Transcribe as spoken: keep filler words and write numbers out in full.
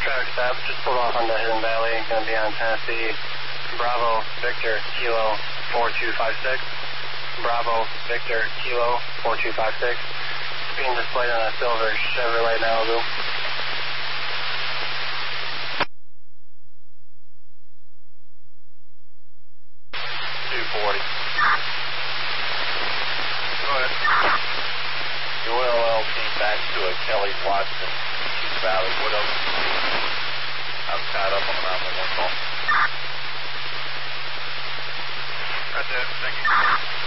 Traffic stop, just pulled off onto Hidden Valley, going to be on Tennessee. Bravo, Victor, Kilo, four two five six. Bravo, Victor, Kilo, four two five six. Being displayed on a silver Chevrolet Malibu. two forty. Go ahead. Joel L. came back to a Kelly Watson, East Valley. What else? I'm tied up on an nine one one call. That's it. Thank you.